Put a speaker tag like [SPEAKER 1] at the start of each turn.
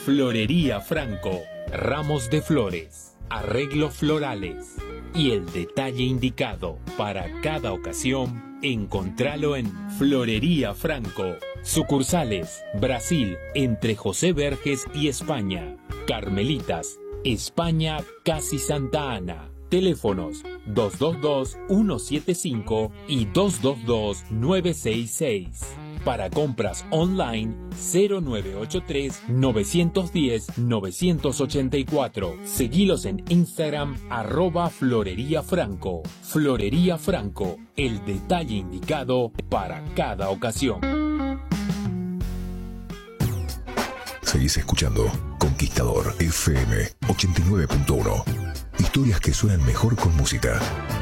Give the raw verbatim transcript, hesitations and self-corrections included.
[SPEAKER 1] Florería Franco, ramos de flores, arreglos florales y el detalle indicado para cada ocasión, encontralo en Florería Franco. Sucursales: Brasil, entre José Verges y España. Carmelitas, España, Casi Santa Ana. Teléfonos dos dos dos, uno siete cinco y dos dos dos, nueve seis seis. Para compras online, cero nueve ocho tres, nueve uno cero, nueve ocho cuatro. Seguilos en Instagram, arroba Florería Franco. Florería Franco, el detalle indicado para cada ocasión.
[SPEAKER 2] Seguís escuchando Conquistador F M ochenta y nueve punto uno. Historias que suenan mejor con música.